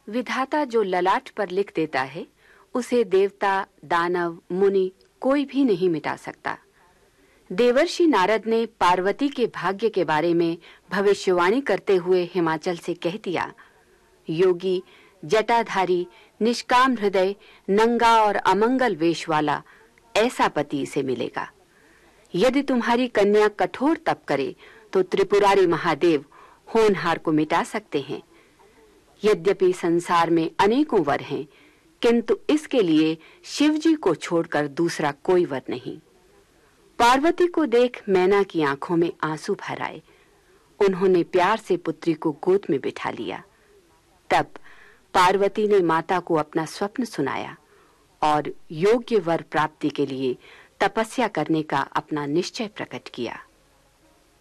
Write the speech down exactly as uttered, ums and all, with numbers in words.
विधाता जो ललाट पर लिख देता है, उसे देवता, दानव, मुनि कोई भी नहीं मिटा सकता। देवर्षि नारद ने पार्वती के भाग्य के बारे में भविष्यवाणी करते हुए हिमाचल से कह दिया, योगी, जटाधारी, निष्काम हृदय, नंगा और अमंगल वेश वाला ऐसा पति इसे मिलेगा। यदि तुम्हारी कन्या कठोर तप करे तो त्रिपुरारी महादेव होनहार को मिटा सकते हैं। यद्यपि संसार में अनेकों वर हैं, किंतु इसके लिए शिवजी को छोड़कर दूसरा कोई वर नहीं। पार्वती को देख मैना की आंखों में आंसू भर आए। उन्होंने प्यार से पुत्री को गोद में बिठा लिया। तब पार्वती ने माता को अपना स्वप्न सुनाया और योग्य वर प्राप्ति के लिए तपस्या करने का अपना निश्चय प्रकट किया।